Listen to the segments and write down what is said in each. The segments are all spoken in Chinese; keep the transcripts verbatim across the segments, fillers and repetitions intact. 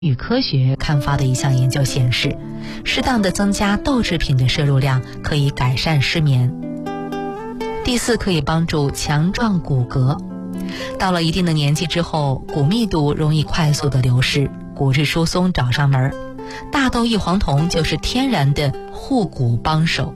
与科学刊发的一项研究显示，适当的增加豆制品的摄入量可以改善失眠。第四，可以帮助强壮骨骼。到了一定的年纪之后，骨密度容易快速的流失，骨质疏松找上门，大豆异黄酮就是天然的护骨帮手。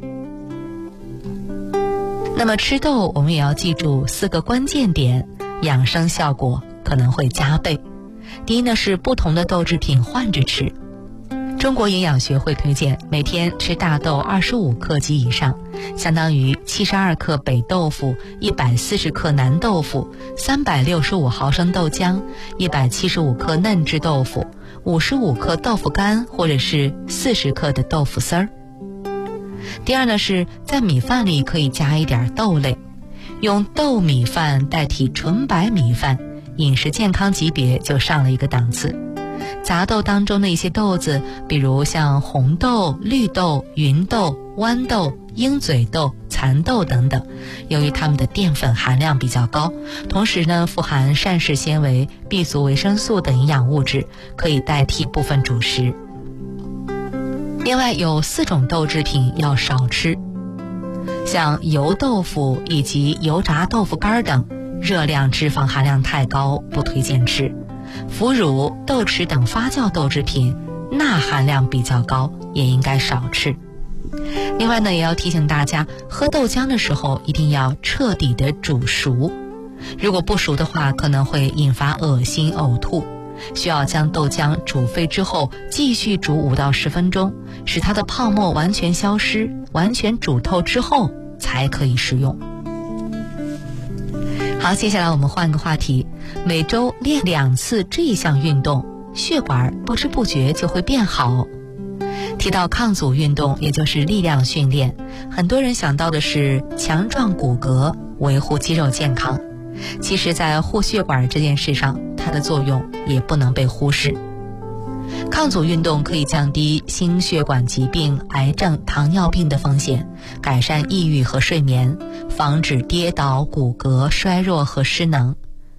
那么吃豆我们也要记住四个关键点，养生效果可能会加倍。第一呢，是不同的豆制品换着吃。中国营养学会推荐每天吃大豆二十五克及以上，相当于七十二克北豆腐、一百四十克南豆腐、三百六十五毫升豆浆、一百七十五克嫩制豆腐、五十五克豆腐干或者是四十克的豆腐丝儿。第二呢，是在米饭里可以加一点豆类，用豆米饭代替纯白米饭，饮食健康级别就上了一个档次。杂豆当中的一些豆子，比如像红豆、绿豆、芸豆、豌豆、鹰嘴豆、蚕豆等等，由于它们的淀粉含量比较高，同时呢富含膳食纤维、B 族维生素等营养物质，可以代替部分主食。另外有四种豆制品要少吃，像油豆腐以及油炸豆腐干等，热量脂肪含量太高，不推荐吃。腐乳、豆豉等发酵豆制品钠含量比较高，也应该少吃。另外呢，也要提醒大家，喝豆浆的时候一定要彻底的煮熟，如果不熟的话，可能会引发恶心呕吐。需要将豆浆煮沸之后继续煮五到十分钟，使它的泡沫完全消失，完全煮透之后才可以食用。好，接下来我们换个话题，每周练两次这一项运动，血管不知不觉就会变好。提到抗阻运动，也就是力量训练，很多人想到的是强壮骨骼，维护肌肉健康。其实在护血管这件事上，它的作用也不能被忽视。抗阻运动可以降低心血管疾病、癌症、糖尿病的风险，改善抑郁和睡眠，防止跌倒、骨骼衰弱和失能。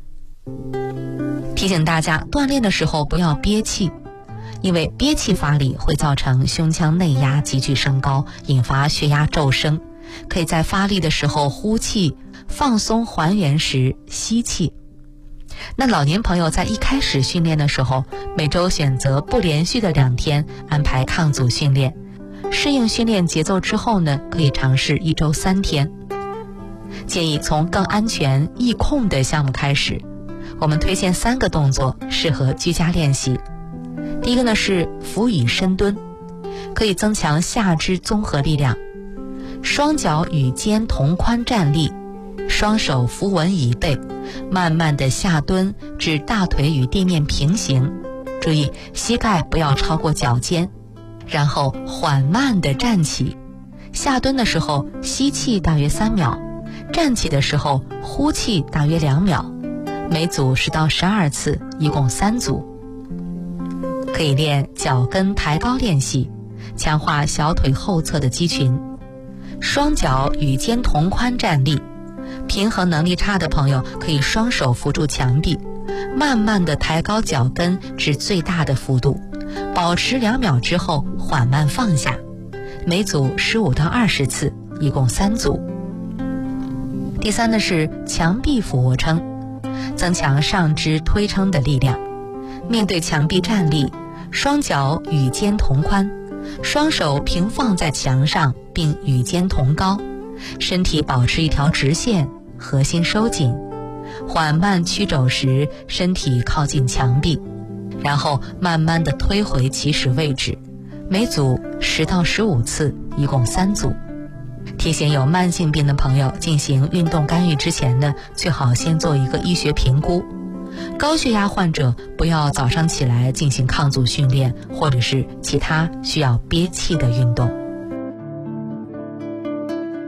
提醒大家，锻炼的时候不要憋气，因为憋气发力会造成胸腔内压急剧升高，引发血压骤升。可以在发力的时候呼气，放松还原时吸气。那老年朋友在一开始训练的时候，每周选择不连续的两天安排抗阻训练，适应训练节奏之后呢，可以尝试一周三天。建议从更安全易控的项目开始，我们推荐三个动作适合居家练习。第一个呢是俯卧深蹲，可以增强下肢综合力量。双脚与肩同宽站立，双手扶稳椅背，慢慢的下蹲至大腿与地面平行，注意膝盖不要超过脚尖，然后缓慢的站起。下蹲的时候吸气大约三秒，站起的时候呼气大约两秒，每组十到十二次，一共三组。可以练脚跟抬高练习，强化小腿后侧的肌群。双脚与肩同宽站立，平衡能力差的朋友可以双手扶住墙壁，慢慢的抬高脚跟至最大的幅度，保持两秒之后缓慢放下，每组十五到二十次，一共三组。第三呢是墙壁俯卧撑，增强上肢推撑的力量。面对墙壁站立，双脚与肩同宽，双手平放在墙上并与肩同高，身体保持一条直线，核心收紧，缓慢屈肘时身体靠近墙壁，然后慢慢地推回起始位置，每组十到十五次，一共三组。提醒有慢性病的朋友进行运动干预之前呢，最好先做一个医学评估。高血压患者不要早上起来进行抗阻训练，或者是其他需要憋气的运动。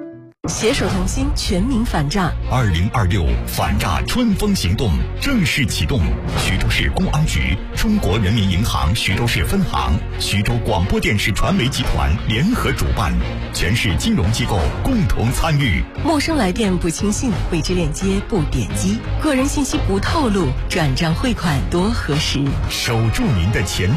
携手同心，全民反诈。 二零二六反诈春风行动正式启动。徐州市公安局、中国人民银行徐州市分行、徐州广播电视传媒集团联合主办，全市金融机构共同参与。 陌生来电不轻信，未知链接不点击，个人信息不透露，转账汇款多核实。 守住您的钱